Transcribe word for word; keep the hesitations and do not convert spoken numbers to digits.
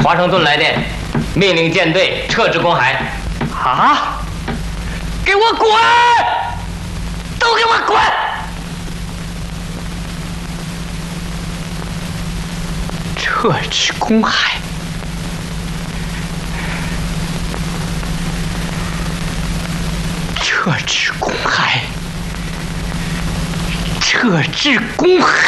华盛顿来电，命令舰队撤至公海。 啊！给我滚！都给我滚！撤至公海。撤至公海。撤至公海。